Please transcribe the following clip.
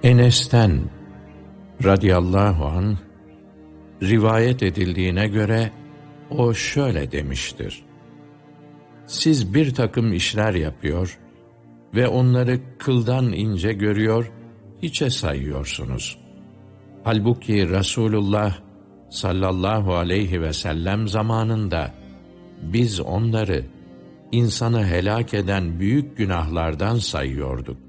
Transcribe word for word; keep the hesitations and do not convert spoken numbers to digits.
Enes'ten radıyallahu anh rivayet edildiğine göre o şöyle demiştir: Siz bir takım işler yapıyor ve onları kıldan ince görüyor, hiçe sayıyorsunuz. Halbuki Resulullah sallallahu aleyhi ve sellem zamanında biz onları insanı helak eden büyük günahlardan sayıyorduk.